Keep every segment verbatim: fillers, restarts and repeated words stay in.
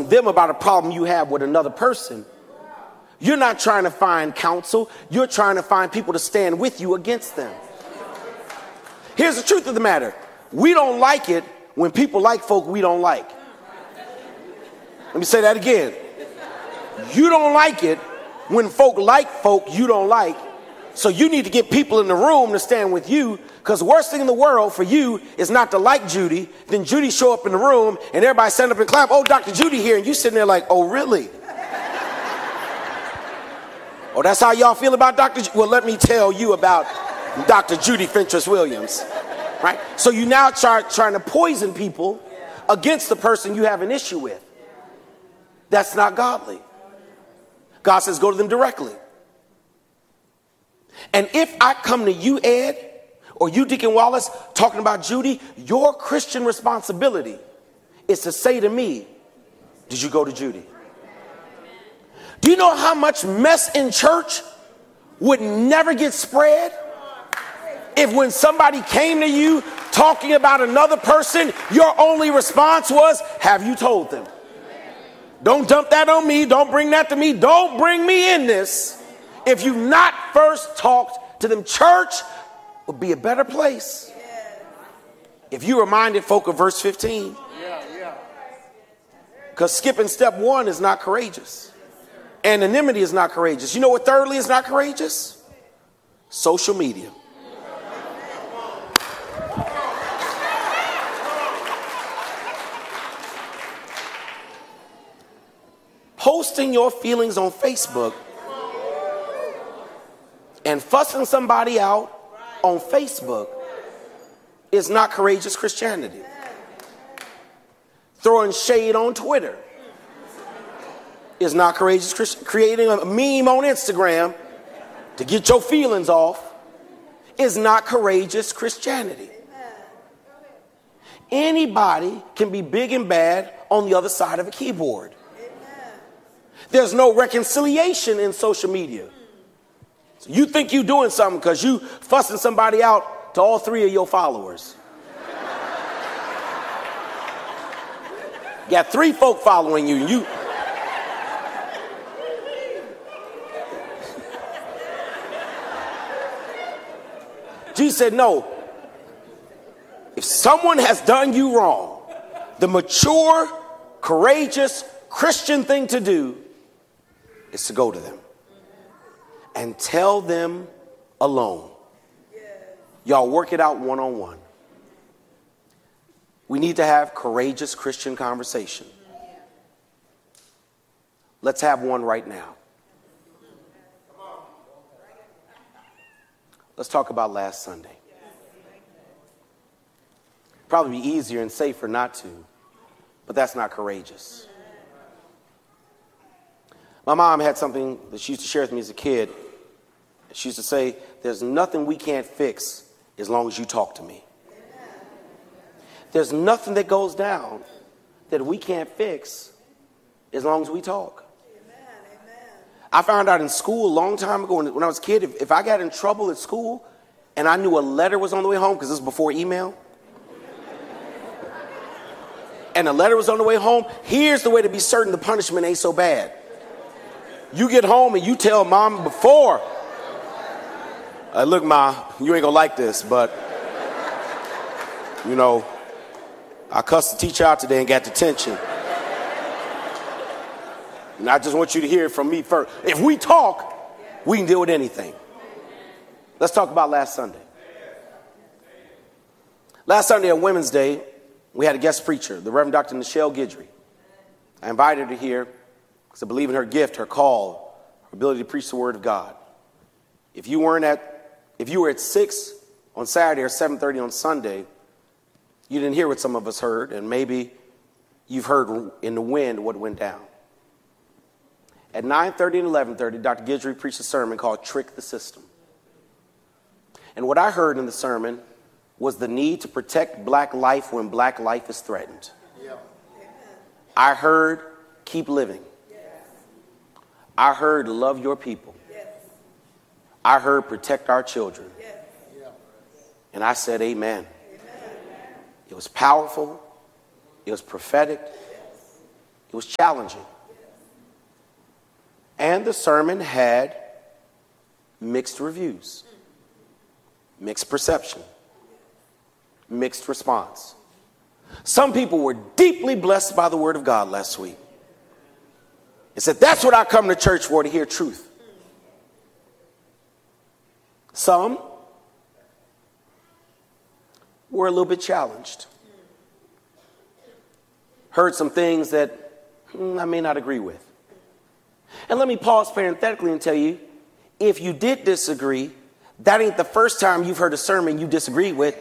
them about a problem you have with another person, you're not trying to find counsel. You're trying to find people to stand with you against them. Here's the truth of the matter. We don't like it when people like folk we don't like. Let me say that again. You don't like it when folk like folk you don't like. So you need to get people in the room to stand with you, because the worst thing in the world for you is not to like Judy. Then Judy show up in the room and everybody stand up and clap. Oh, Doctor Judy here. And you sitting there like, oh, really? Oh, that's how y'all feel about Doctor Ju- Well, let me tell you about Doctor Judy Fentress Williams. Right? So you now try trying to poison people against the person you have an issue with. That's not godly. God says go to them directly. And if I come to you, Ed, or you, Deacon Wallace, talking about Judy, your Christian responsibility is to say to me, did you go to Judy? Do you know how much mess in church would never get spread if when somebody came to you talking about another person, your only response was, have you told them? Don't dump that on me. Don't bring that to me. Don't bring me in this. If you've not first talked to them, church would be a better place if you reminded folk of verse fifteen. Because skipping step one is not courageous. Anonymity is not courageous. You know what thirdly is not courageous? Social media. Posting your feelings on Facebook and fussing somebody out on Facebook is not courageous Christianity. Throwing shade on Twitter is not courageous Christianity. Creating a meme on Instagram to get your feelings off is not courageous Christianity. Anybody can be big and bad on the other side of a keyboard. There's no reconciliation in social media. So you think you're doing something because you fussing somebody out to all three of your followers. You got three folk following you. You. Jesus said, no. If someone has done you wrong, the mature, courageous Christian thing to do is to go to them and tell them alone. Y'all work it out one-on-one. We need to have courageous Christian conversation. Let's have one right now. Let's talk about last Sunday. Probably be easier and safer not to, but that's not courageous. My mom had something that she used to share with me as a kid. She used to say, there's nothing we can't fix as long as you talk to me. There's nothing that goes down that we can't fix as long as we talk. I found out in school a long time ago when I was a kid, if, if I got in trouble at school and I knew a letter was on the way home, because this was before email, and the letter was on the way home, here's the way to be certain the punishment ain't so bad. You get home and you tell mom before, uh, look, Ma, you ain't gonna like this, but, you know, I cussed the teacher out today and got detention. And I just want you to hear it from me first. If we talk, we can deal with anything. Let's talk about last Sunday. Last Sunday on Women's Day, we had a guest preacher, the Reverend Doctor Nichelle Guidry. I invited her here because I believe in her gift, her call, her ability to preach the Word of God. If you weren't at, if you were at six on Saturday or seven thirty on Sunday, you didn't hear what some of us heard, and maybe you've heard in the wind what went down. At nine thirty and eleven thirty, Doctor Guidry preached a sermon called Trick the System. And what I heard in the sermon was the need to protect black life when black life is threatened. Yeah. I heard keep living. Yes. I heard love your people. Yes. I heard protect our children. Yes. And I said amen. Amen. It was powerful. It was prophetic. Yes. It was challenging. And the sermon had mixed reviews, mixed perception, mixed response. Some people were deeply blessed by the word of God last week. They said, that's what I come to church for, to hear truth. Some were a little bit challenged. Heard some things that mm, I may not agree with. And let me pause parenthetically and tell you, if you did disagree, that ain't the first time you've heard a sermon you disagreed with.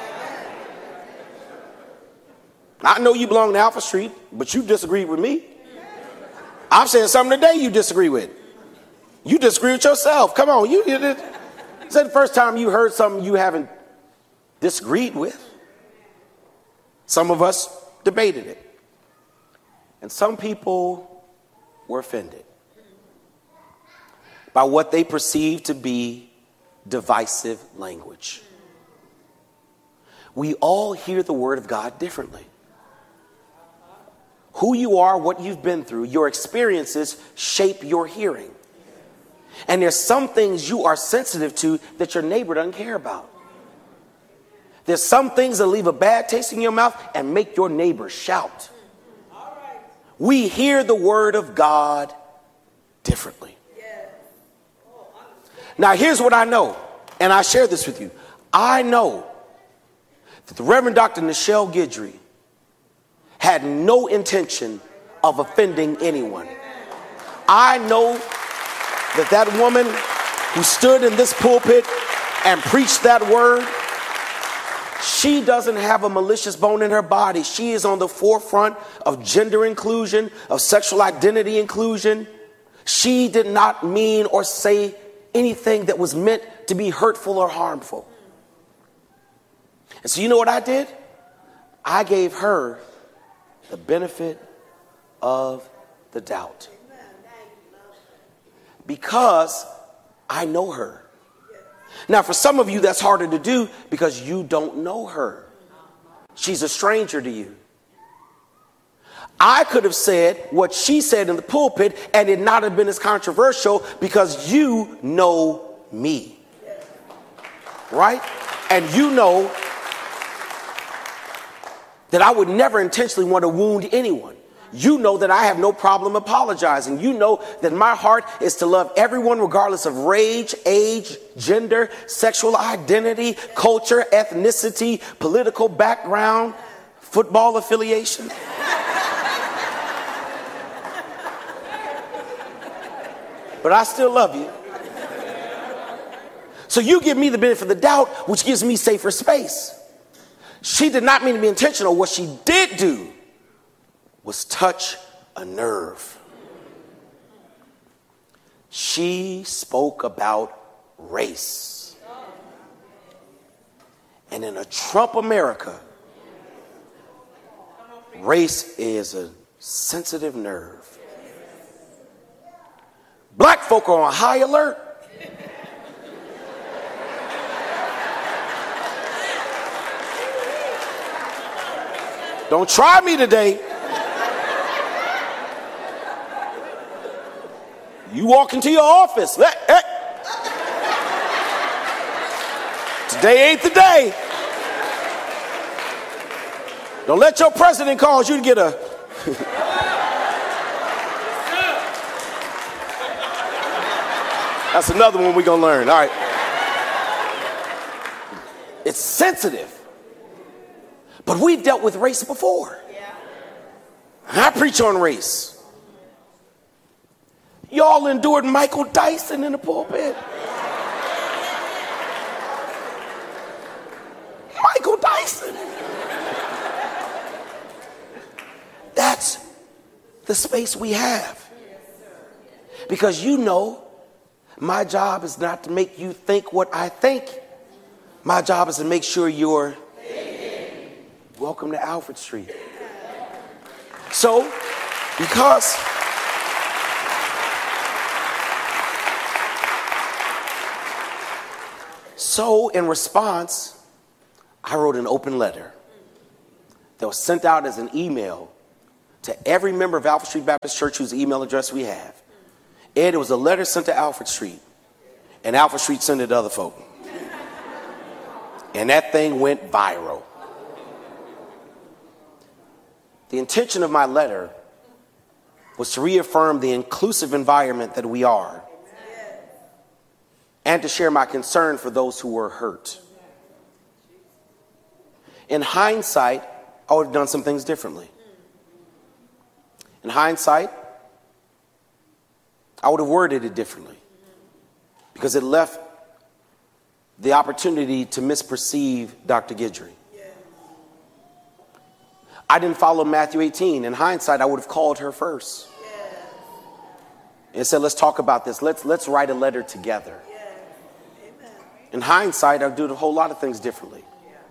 I know you belong to Alpha Street, but you disagreed with me. I'm saying something today you disagree with. You disagree with yourself. Come on, you did it. Is that the first time you heard something you haven't disagreed with? Some of us debated it. And some people were offended by what they perceived to be divisive language. We all hear the word of God differently. Who you are, what you've been through, your experiences shape your hearing. And there's some things you are sensitive to that your neighbor doesn't care about. There's some things that leave a bad taste in your mouth and make your neighbor shout. We hear the word of God differently. Now, here's what I know, and I share this with you. I know that the Reverend Doctor Nichelle Guidry had no intention of offending anyone. I know that that woman who stood in this pulpit and preached that word, she doesn't have a malicious bone in her body. She is on the forefront of gender inclusion, of sexual identity inclusion. She did not mean or say anything that was meant to be hurtful or harmful. And so you know what I did? I gave her the benefit of the doubt. Because I know her. Now, for some of you, that's harder to do because you don't know her. She's a stranger to you. I could have said what she said in the pulpit and it not have been as controversial because you know me. Right? And you know that I would never intentionally want to wound anyone. You know that I have no problem apologizing. You know that my heart is to love everyone regardless of race, age, gender, sexual identity, culture, ethnicity, political background, football affiliation. But I still love you. So you give me the benefit of the doubt, which gives me safer space. She did not mean to be intentional. What she did do was touch a nerve. She spoke about race. And in a Trump America, race is a sensitive nerve. Black folk are on high alert. Don't try me today. You walk into your office. Hey, hey. Today ain't the day. Don't let your president cause you to get a... That's another one we're going to learn. All right. It's sensitive. But we've dealt with race before. I preach on race. Y'all endured Michael Dyson in the pulpit. Michael Dyson. That's the space we have. Because you know, my job is not to make you think what I think. My job is to make sure you're welcome to Alfred Street. So, because so in response, I wrote an open letter that was sent out as an email to every member of Alfred Street Baptist Church whose email address we have. Ed, it was a letter sent to Alfred Street, and Alfred Street sent it to other folk. And that thing went viral. The intention of my letter was to reaffirm the inclusive environment that we are, and to share my concern for those who were hurt. In hindsight, I would have done some things differently. In hindsight, I would have worded it differently, because it left the opportunity to misperceive Doctor Guidry. I didn't follow Matthew eighteen. In hindsight, I would have called her first and said, let's talk about this. Let's, let's write a letter together. In hindsight, I'd do a whole lot of things differently.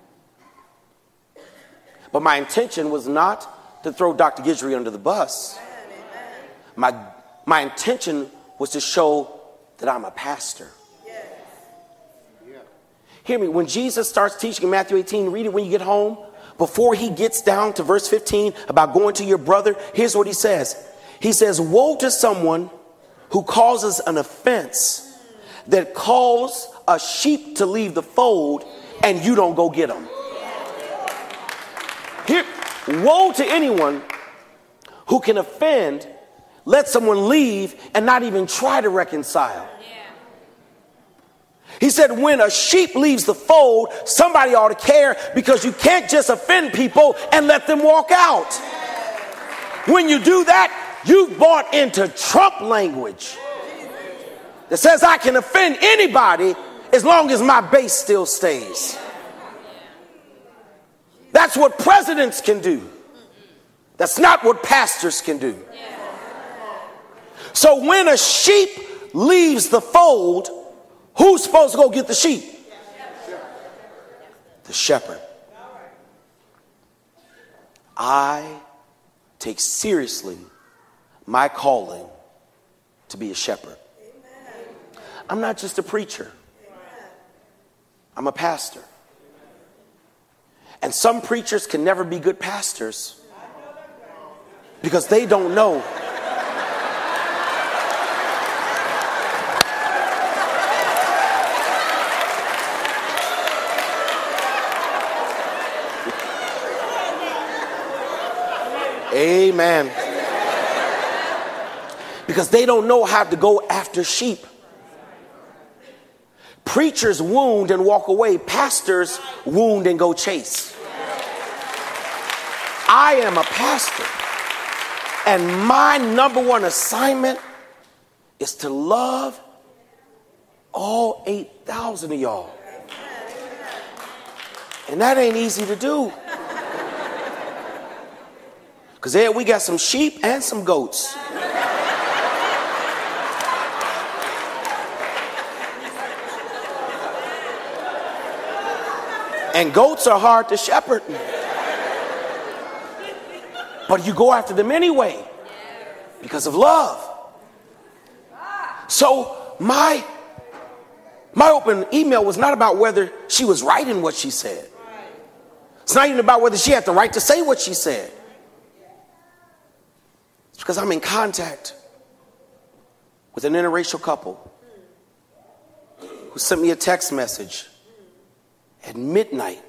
But my intention was not to throw Doctor Guidry under the bus. My, my intention was to show that I'm a pastor. Hear me, when Jesus starts teaching in Matthew eighteen, read it when you get home. Before he gets down to verse fifteen about going to your brother, here's what he says. He says, woe to someone who causes an offense that calls a sheep to leave the fold and you don't go get them. Here, woe to anyone who can offend, let someone leave and not even try to reconcile. He said, when a sheep leaves the fold, somebody ought to care, because you can't just offend people and let them walk out. When you do that, you've bought into Trump language that says I can offend anybody as long as my base still stays. That's what presidents can do. That's not what pastors can do. So when a sheep leaves the fold, who's supposed to go get the sheep? The shepherd. I take seriously my calling to be a shepherd. I'm not just a preacher. I'm a pastor. And some preachers can never be good pastors because they don't know. Amen. Because they don't know how to go after sheep. Preachers wound and walk away. Pastors wound and go chase. I am a pastor, and my number one assignment is to love all eight thousand of y'all. And that ain't easy to do. Because there we got some sheep and some goats. And goats are hard to shepherd. But you go after them anyway because of love. So my, my open email was not about whether she was right in what she said. It's not even about whether she had the right to say what she said. It's because I'm in contact with an interracial couple who sent me a text message at midnight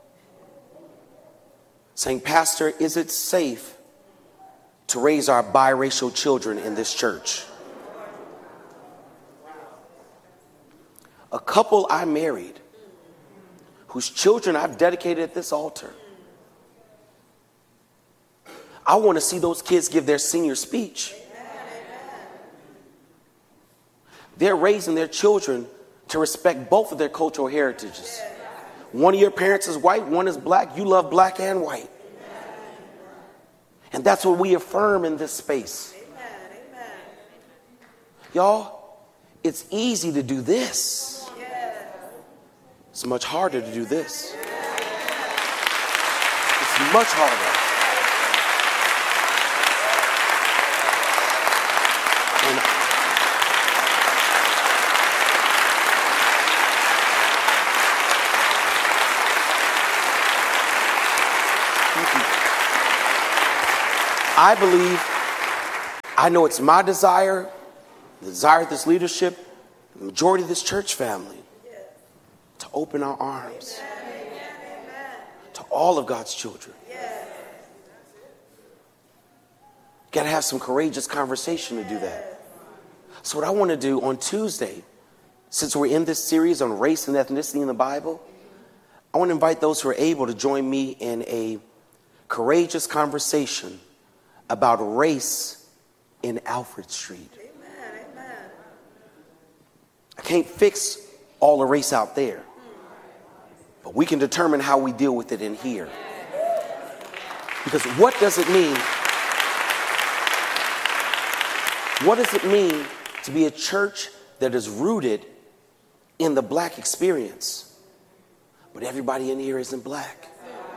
saying, Pastor, is it safe to raise our biracial children in this church? A couple I married whose children I've dedicated at this altar. I want to see those kids give their senior speech. They're raising their children to respect both of their cultural heritages. One of your parents is white, one is black. You love black and white. And that's what we affirm in this space. Y'all, it's easy to do this. It's much harder to do this. It's much harder. I believe, I know it's my desire, the desire of this leadership, the majority of this church family, to open our arms to all of God's children. Got to have some courageous conversation to do that. So what I want to do on Tuesday, since we're in this series on race and ethnicity in the Bible, I want to invite those who are able to join me in a courageous conversation about race in Alfred Street. Amen, amen. I can't fix all the race out there, but we can determine how we deal with it in here. Because what does it mean? What does it mean to be a church that is rooted in the black experience, but everybody in here isn't black?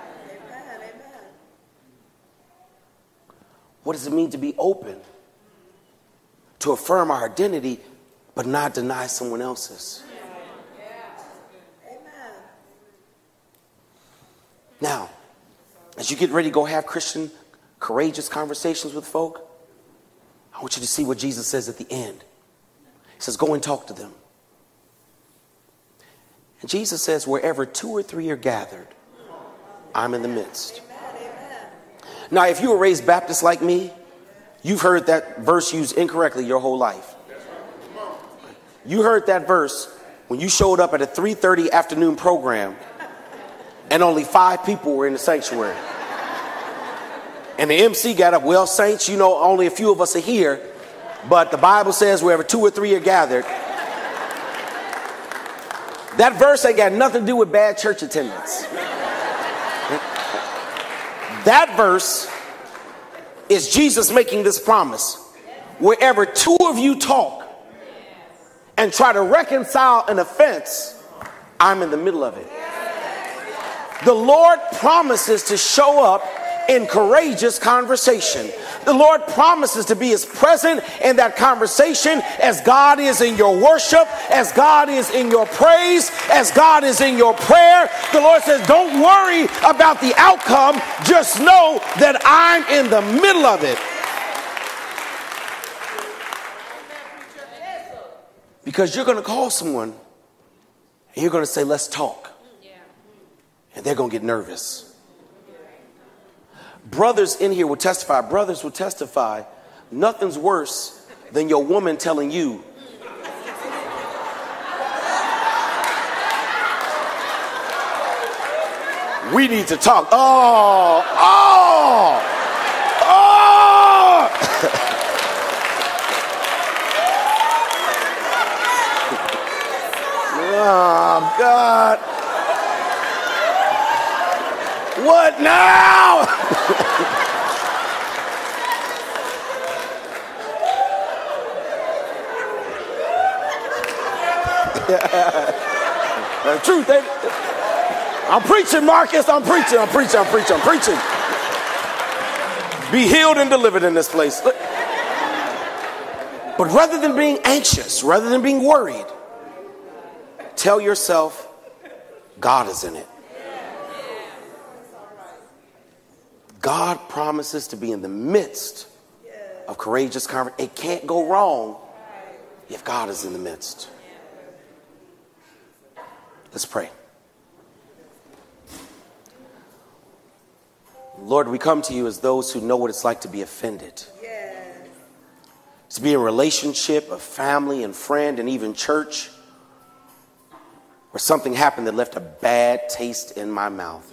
What does it mean to be open, to affirm our identity, but not deny someone else's? Now, as you get ready to go have Christian, courageous conversations with folk, I want you to see what Jesus says at the end. He says, go and talk to them. And Jesus says, wherever two or three are gathered, I'm in the midst. Now, if you were raised Baptist like me, you've heard that verse used incorrectly your whole life. You heard that verse when you showed up at a three thirty afternoon program and only five people were in the sanctuary. And the M C got up, well, saints, you know, only a few of us are here, but the Bible says wherever two or three are gathered. That verse ain't got nothing to do with bad church attendance. That verse is Jesus making this promise. Wherever two of you talk and try to reconcile an offense, I'm in the middle of it. The Lord promises to show up in courageous conversation. The Lord promises to be as present in that conversation as God is in your worship, as God is in your praise, as God is in your prayer. The Lord says, don't worry about the outcome. Just know that I'm in the middle of it. Because you're going to call someone and you're going to say, let's talk. And they're going to get nervous. Brothers in here will testify, brothers will testify, nothing's worse than your woman telling you, we need to talk. Oh, oh, oh. Oh, God. What now? The truth, they, I'm preaching, Marcus. I'm preaching. I'm preaching. I'm preaching. I'm preaching. Be healed and delivered in this place. But rather than being anxious, rather than being worried, tell yourself, God is in it. God promises to be in the midst of courageous conversation. It can't go wrong if God is in the midst. Let's pray. Lord, we come to you as those who know what it's like to be offended. To be in a relationship, a family and friend and even church where something happened that left a bad taste in my mouth.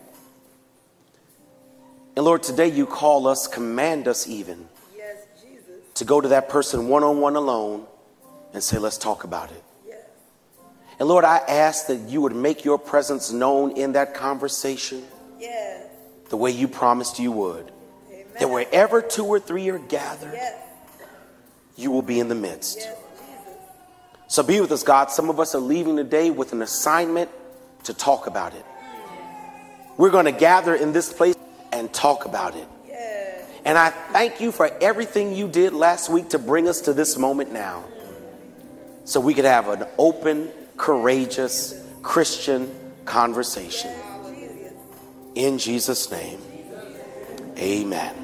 And Lord, today you call us, command us even, yes, Jesus, to go to that person one-on-one alone and say, let's talk about it. Yes. And Lord, I ask that you would make your presence known in that conversation, yes, the way you promised you would. Amen. That wherever two or three are gathered, yes, you will be in the midst. Yes, so be with us, God. Some of us are leaving today with an assignment to talk about it. We're going to gather in this place and talk about it. Yeah. And I thank you for everything you did last week to bring us to this moment now, so we could have an open, courageous, Christian conversation. In Jesus' name, amen.